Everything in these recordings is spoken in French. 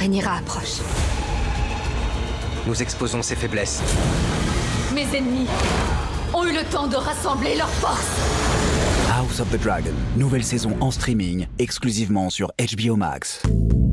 Rhaenyra approche. Nous exposons ses faiblesses. Mes ennemis ont eu le temps de rassembler leurs forces. House of the Dragon, nouvelle saison en streaming, exclusivement sur HBO Max.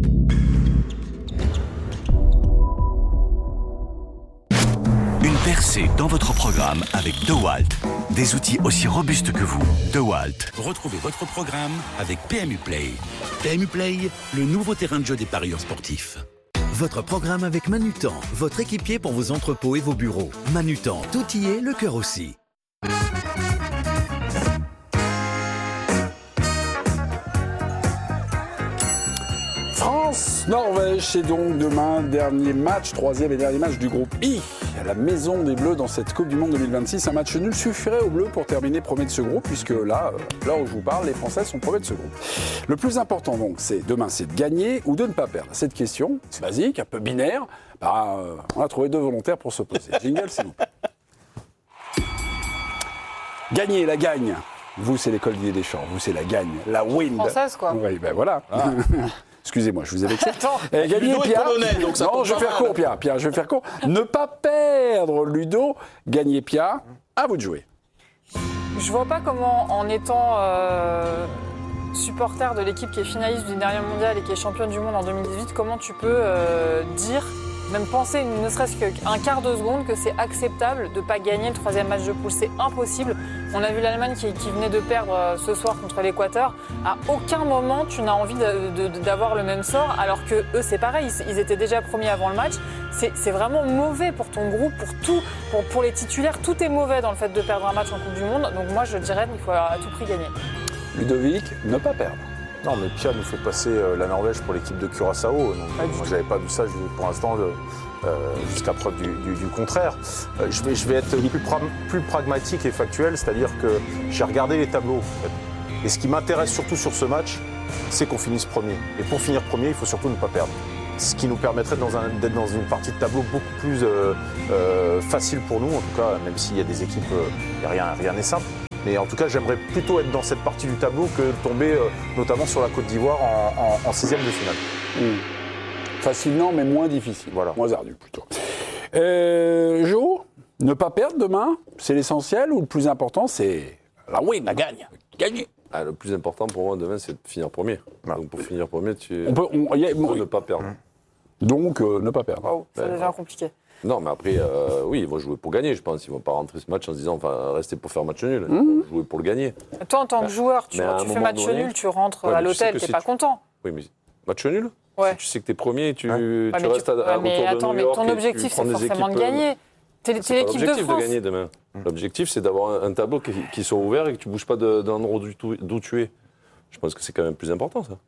Une percée dans votre programme avec DeWalt. Des outils aussi robustes que vous. DeWalt. Retrouvez votre programme avec PMU Play. PMU Play, le nouveau terrain de jeu des parieurs sportifs. Votre programme avec Manutan, votre équipier pour vos entrepôts et vos bureaux. Manutan, tout y est, le cœur aussi. France-Norvège, c'est donc demain, dernier match, troisième et dernier match du groupe I, à la maison des Bleus dans cette Coupe du Monde 2026. Un match nul suffirait aux Bleus pour terminer premier de ce groupe, puisque là où je vous parle, les Français sont premiers de ce groupe. Le plus important donc, demain, c'est de gagner ou de ne pas perdre. Cette question, c'est basique, un peu binaire, on a trouvé deux volontaires pour s'opposer. Jingle, s'il vous plaît. Gagner, la gagne. Vous, c'est l'école Didier Deschamps. Vous, c'est la gagne, la win. Française, quoi. Oui, ben voilà. Ah. Excusez-moi, je vous ai vexé. Gagner, Ludo est Pierre. polonais, donc ça non, je vais faire court, Pierre. Pierre, je vais faire court. Ne pas perdre, Ludo. Gagner, Pierre. À vous de jouer. Je vois pas comment, en étant supporter de l'équipe qui est finaliste du dernier mondial et qui est championne du monde en 2018, comment tu peux dire, même penser, ne serait-ce qu'un quart de seconde, que c'est acceptable de ne pas gagner le troisième match de poule. C'est impossible. On a vu l'Allemagne qui venait de perdre ce soir contre l'Équateur. À aucun moment, tu n'as envie d'avoir le même sort, alors que eux, c'est pareil. Ils étaient déjà premiers avant le match. C'est vraiment mauvais pour ton groupe, pour tout, pour les titulaires. Tout est mauvais dans le fait de perdre un match en Coupe du Monde. Donc moi, je dirais qu'il faut à tout prix gagner. Ludovic, ne pas perdre. Non, mais Pierre nous fait passer la Norvège pour l'équipe de Curaçao. Donc, moi, je n'avais pas vu ça pour l'instant, jusqu'à preuve du contraire. Je vais être plus pragmatique et factuel, c'est-à-dire que j'ai regardé les tableaux. En fait. Et ce qui m'intéresse surtout sur ce match, c'est qu'on finisse premier. Et pour finir premier, il faut surtout ne pas perdre. Ce qui nous permettrait d'être dans une partie de tableau beaucoup plus facile pour nous, en tout cas, même s'il y a des équipes, rien n'est simple. Mais en tout cas, j'aimerais plutôt être dans cette partie du tableau que de tomber notamment sur la Côte d'Ivoire en 16e de finale. Facile, non, mais moins difficile. Voilà. Moins ardu, plutôt. Jo, ne pas perdre demain, c'est l'essentiel, ou le plus important, c'est la win, la gagne. Gagner. Le plus important pour moi demain, c'est de finir premier. Donc pour finir premier, tu faut ne pas perdre. Donc, ne pas perdre. Wow, ça devient compliqué. Non, mais après, oui, ils vont jouer pour gagner, je pense. Ils ne vont pas rentrer ce match en se disant, rester pour faire match nul. Ils vont jouer pour le gagner. Toi, en tant que joueur, tu fais match nul, tu rentres à l'hôtel, tu n'es pas content. Oui, mais match nul. Ouais. Si tu sais que tu es premier, tu restes autour de mais attends, New York. Mais ton objectif, c'est forcément de gagner. T'es l'équipe de France. L'objectif de gagner demain. L'objectif, c'est d'avoir un tableau qui soit ouvert et que tu ne bouges pas d'un endroit d'où tu es. Je pense que c'est quand même plus important, ça.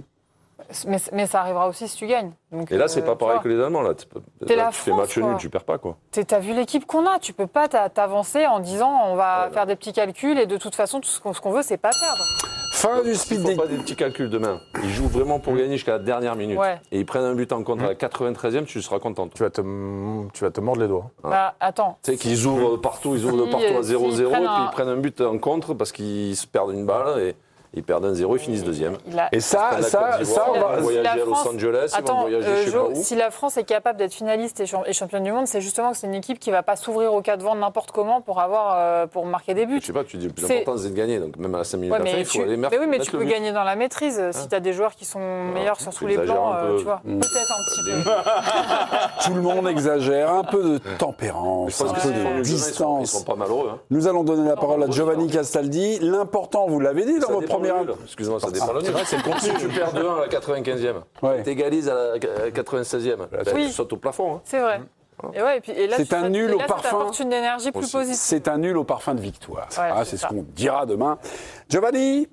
Mais ça arrivera aussi si tu gagnes. Donc, et là, c'est pas pareil que les Allemands. Là, tu fais match nul, tu perds pas, quoi. T'as vu l'équipe qu'on a. Tu peux pas t'avancer en disant on va faire des petits calculs et de toute façon, tout ce qu'on veut, c'est pas perdre. Fin du speed. Ils ne font pas des petits calculs demain. Ils jouent vraiment pour gagner jusqu'à la dernière minute. Ouais. Et ils prennent un but en contre à la 93e, tu seras contente. Tu vas te mordre les doigts. Bah, attends. Tu sais qu'ils ouvrent partout, à 0-0 et puis ils prennent un but en contre parce qu'ils se perdent une balle et ils perdent 1-0, ils finissent deuxième. Et ça, on va voyager à Los Angeles, ils vont voyager je sais pas où. Si la France est capable d'être finaliste et championne du monde, c'est justement que c'est une équipe qui ne va pas s'ouvrir au cas de vent n'importe comment pour marquer des buts. Je sais pas, tu dis le plus important c'est de gagner, donc même à la 5 minutes de la fin, il faut aller mettre. Mais oui, mais tu peux gagner dans la maîtrise si tu as des joueurs qui sont meilleurs sur tous les plans, tu vois. Peut-être un petit peu. Tout le monde exagère, un peu de tempérance, un peu de distance. Ils sont pas malheureux. Nous allons donner la parole à Giovanni Castaldi. L'important, vous l'avez dit dans votre première. Excuse-moi, ça dépend le nul. C'est le contenu. Tu perds 2-1 à la 95e. Tu égalises à la 96e. Tu sautes au plafond. C'est vrai. Et là, c'est un nul au parfum. Ça t'apporte une énergie plus positive. C'est un nul au parfum de victoire. C'est ce qu'on dira demain. Giovanni.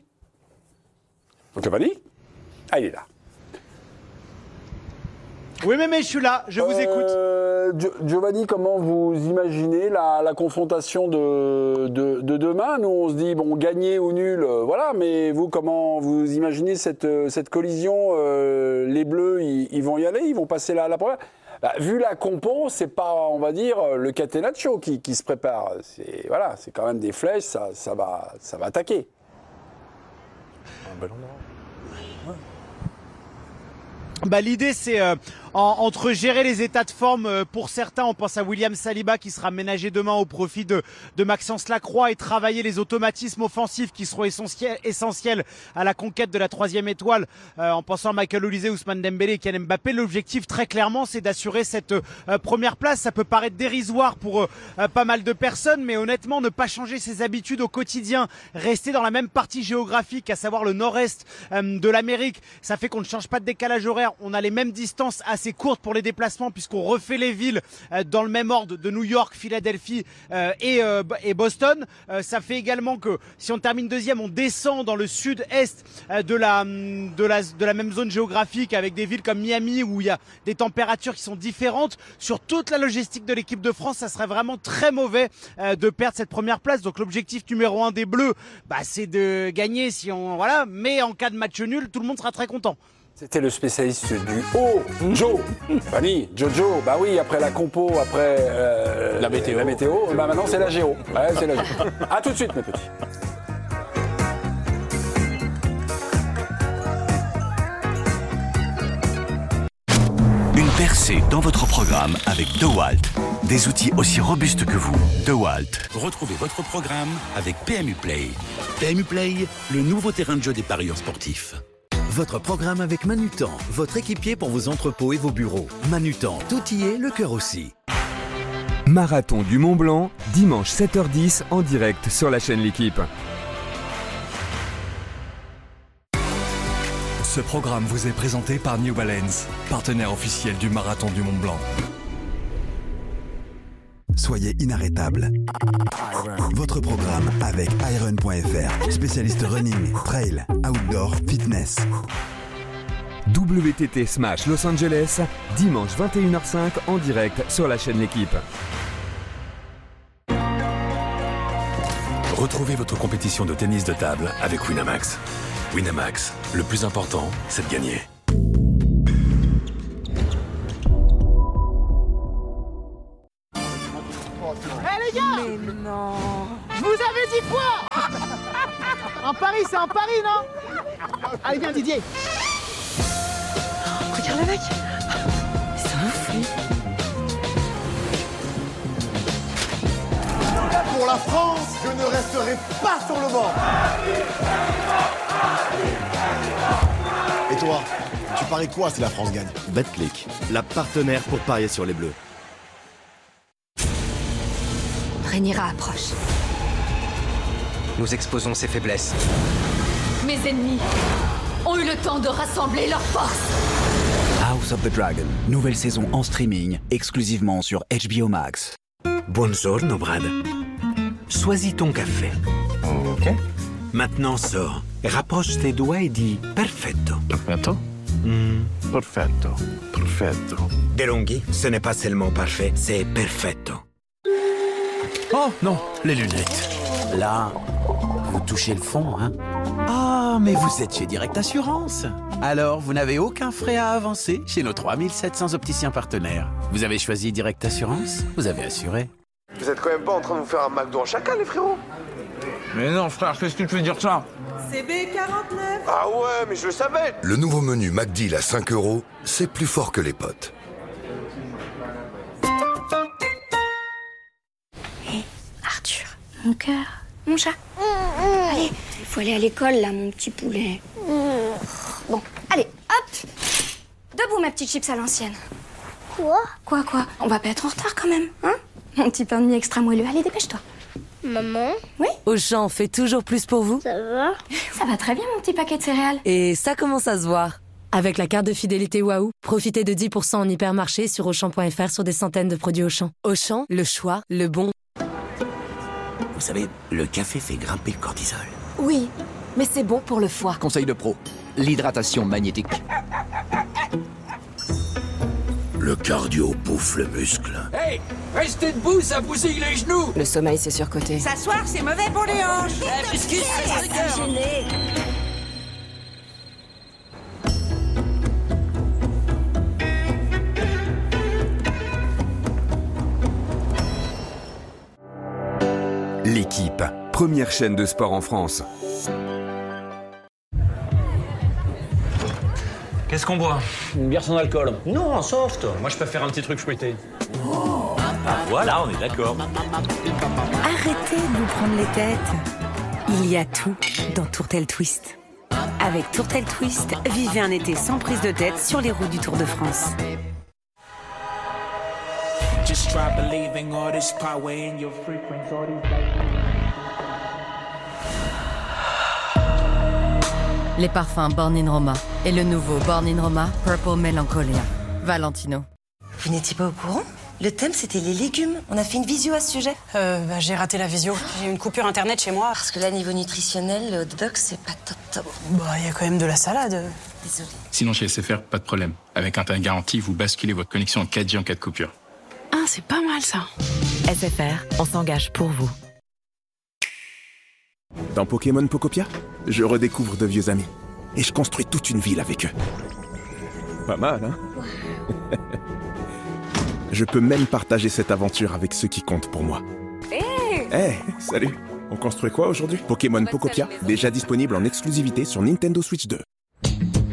Ah, il est là. Oui, mais je suis là, je vous écoute. Giovanni, comment vous imaginez la confrontation de demain? Nous, on se dit, bon, gagner ou nul, voilà, mais vous, comment vous imaginez cette collision? Les Bleus, ils vont y aller, ils vont passer la première. Vu la compo, c'est pas, on va dire, le catenaccio qui se prépare. C'est quand même des flèches, ça va attaquer. Un ballon L'idée c'est entre gérer les états de forme pour certains, on pense à William Saliba qui sera ménagé demain au profit de Maxence Lacroix, et travailler les automatismes offensifs qui seront essentiels à la conquête de la 3e étoile, en pensant à Michael Olise, Ousmane Dembélé et Kylian Mbappé. L'objectif très clairement c'est d'assurer cette première place. Ça peut paraître dérisoire pour pas mal de personnes, mais honnêtement ne pas changer ses habitudes au quotidien, rester dans la même partie géographique, à savoir le nord-est de l'Amérique, ça fait qu'on ne change pas de décalage horaire. On a les mêmes distances assez courtes pour les déplacements puisqu'on refait les villes dans le même ordre de New York, Philadelphie et Boston. Ça fait également que si on termine 2e, on descend dans le sud-est de la même zone géographique, avec des villes comme Miami où il y a des températures qui sont différentes. Sur toute la logistique de l'équipe de France, ça serait vraiment très mauvais de perdre cette première place. Donc l'objectif numéro 1 des Bleus, c'est de gagner mais en cas de match nul, tout le monde sera très content. C'était le spécialiste du haut, Joe. Fanny, Jojo, oui, après la compo, après la météo, maintenant c'est la géo. Ouais, c'est la géo. À tout de suite, mes petits. Une percée dans votre programme avec DeWalt. Des outils aussi robustes que vous. DeWalt. Retrouvez votre programme avec PMU Play. PMU Play, le nouveau terrain de jeu des parieurs sportifs. Votre programme avec Manutan, votre équipier pour vos entrepôts et vos bureaux. Manutan, tout y est, le cœur aussi. Marathon du Mont Blanc, dimanche 7h10 en direct sur la chaîne L'Équipe. Ce programme vous est présenté par New Balance, partenaire officiel du Marathon du Mont Blanc. Soyez inarrêtable. Votre programme avec Iron.fr, spécialiste running, trail, outdoor, fitness. WTT Smash Los Angeles, dimanche 21h05 en direct sur la chaîne L'Équipe. Retrouvez votre compétition de tennis de table avec Winamax. Winamax, le plus important, c'est de gagner. Les gars! Mais non! Je vous avais dit quoi? Un pari, c'est un pari, non? Allez, viens, Didier! Regarde le mec! C'est un ouf, lui! Pour la France, je ne resterai pas sur le banc! Et toi, tu paries quoi si la France gagne? Betclic, la partenaire pour parier sur les Bleus. Rhaenyra approche. Nous exposons ses faiblesses. Mes ennemis ont eu le temps de rassembler leurs forces. House of the Dragon, nouvelle saison en streaming, exclusivement sur HBO Max. Buongiorno, Brad. Choisis ton café. Ok. Maintenant sors, rapproche tes doigts et dis perfetto. Perfetto? Perfetto. Perfetto. DeLonghi, ce n'est pas seulement parfait, c'est perfetto. Oh non, les lunettes. Là, vous touchez le fond, hein? Ah, mais vous êtes chez Direct Assurance. Alors, vous n'avez aucun frais à avancer chez nos 3700 opticiens partenaires. Vous avez choisi Direct Assurance, vous avez assuré. Vous êtes quand même pas en train de vous faire un McDo en chacun, les frérots? Mais non, frère, qu'est-ce que tu veux dire ça? C'est B49. Ah ouais, mais je le savais. Le nouveau menu McDeal à 5 €, c'est plus fort que les potes. Hé, Arthur, mon cœur, mon chat. Allez, il faut aller à l'école, là, mon petit poulet. Bon, allez, hop. Debout, ma petite chips à l'ancienne. Quoi? On va pas être en retard, quand même, hein? Mon petit pain de mie extra moelleux. Allez, dépêche-toi. Maman? Oui? Auchan fait toujours plus pour vous? Ça va? Ça va très bien, mon petit paquet de céréales. Et ça commence à se voir. Avec la carte de fidélité Waouh, profitez de 10% en hypermarché sur Auchan.fr sur des centaines de produits Auchan. Auchan, le choix, le bon. Vous savez, le café fait grimper le cortisol. Oui, mais c'est bon pour le foie. Conseil de pro, l'hydratation magnétique. Le cardio bouffe le muscle. Hey, restez debout, ça bousille les genoux. Le sommeil, c'est surcoté. S'asseoir, c'est mauvais pour les hanches. L'Équipe, première chaîne de sport en France. Qu'est-ce qu'on boit? Une bière sans alcool. Non, en soft. Moi, je préfère un petit truc fruité. Ah, voilà, on est d'accord. Arrêtez de vous prendre les têtes. Il y a tout dans Tourtel Twist. Avec Tourtel Twist, vivez un été sans prise de tête sur les routes du Tour de France. Les parfums Born in Roma et le nouveau Born in Roma Purple Melancholia. Valentino. Vous n'étiez pas au courant? Le thème, c'était les légumes. On a fait une visio à ce sujet. J'ai raté la visio. J'ai une coupure internet chez moi. Parce que là, niveau nutritionnel, le hot dog, c'est pas top. Il y a quand même de la salade. Désolée. Sinon, chez SFR, pas de problème. Avec Internet garanti, vous basculez votre connexion en 4G en cas de coupure. Ah, c'est pas mal ça. SFR, on s'engage pour vous. Dans Pokémon Pokopia, je redécouvre de vieux amis. Et je construis toute une ville avec eux. Pas mal, hein? Je peux même partager cette aventure avec ceux qui comptent pour moi. Hey, salut! On construit quoi aujourd'hui? Pokémon Pokopia, déjà disponible en exclusivité sur Nintendo Switch 2.